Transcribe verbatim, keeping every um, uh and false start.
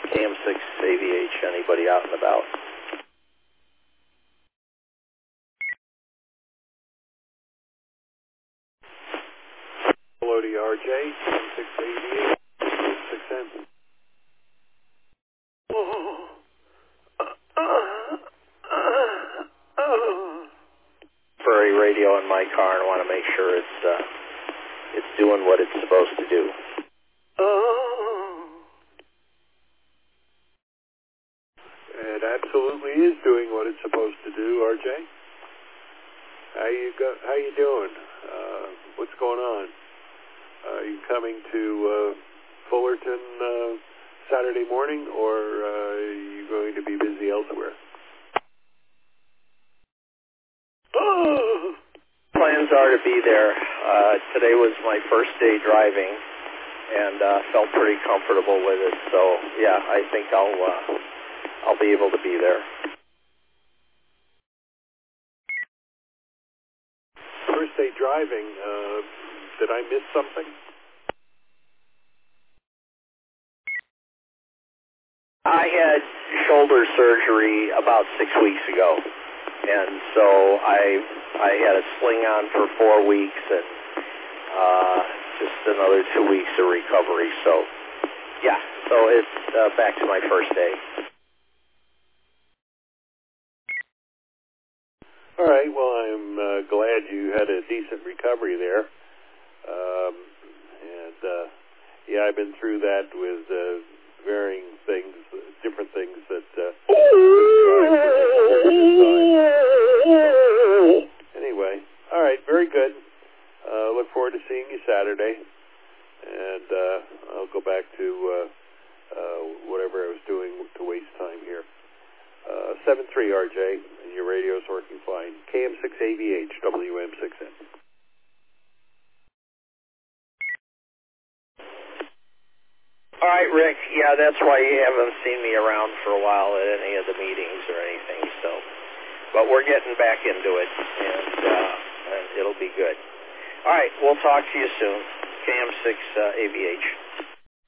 K M six A V H, anybody out and about? Hello to R J, K M six A V H, six N. Prairie radio in my car and want to make sure it's uh, it's doing what it's supposed to do. It absolutely is doing what it's supposed to do, R J. How you go? How you doing? Uh, what's going on? Are you coming to uh, Fullerton uh, Saturday morning, or uh, are you going to be busy elsewhere? Plans are to be there. Uh, today was my first day driving, and uh, felt pretty comfortable with it. So yeah, I think I'll uh, I'll be able to be there. First day driving. Uh, did I miss something? I had shoulder surgery about six weeks ago, and so I I had a sling on for four weeks and uh, just another two weeks of recovery. So yeah, so it's uh, back to my first day. All right. Well, I'm uh, glad you had a decent recovery there. Um, and uh, yeah, I've been through that with uh, varying things, different things that. Uh, Anyway, all right, very good. Uh, look forward to seeing you Saturday, and uh, I'll go back to uh, uh, whatever I was doing to waste time here. Uh, seven three R J, and your radio's working fine. K M six A V H, W M six N. All right, Rick. Yeah, that's why you haven't seen me around for a while at any of the meetings or anything. So, but we're getting back into it, and, uh, and it'll be good. All right, we'll talk to you soon. K M six uh, A V H.